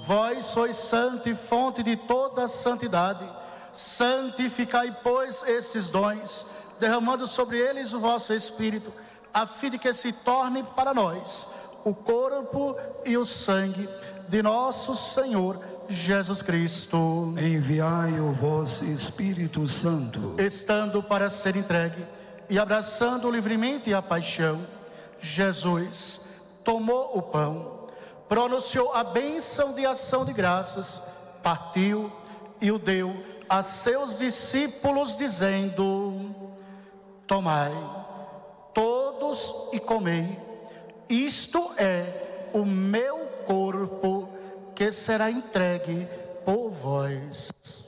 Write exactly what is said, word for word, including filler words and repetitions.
Vós sois santo e fonte de toda a santidade. Santificai, pois, esses dons, derramando sobre eles o vosso Espírito, a fim de que se tornem para nós o corpo e o sangue de nosso Senhor Jesus Cristo. Enviai o vosso Espírito Santo. Estando para ser entregue e abraçando livremente a paixão, Jesus tomou o pão, pronunciou a bênção de ação de graças, partiu e o deu a seus discípulos, dizendo: tomai todos e comei, isto é o meu corpo, que será entregue por vós.